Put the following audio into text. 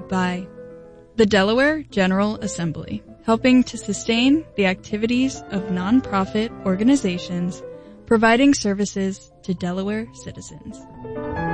by the Delaware General Assembly, helping to sustain the activities of nonprofit organizations providing services to Delaware citizens.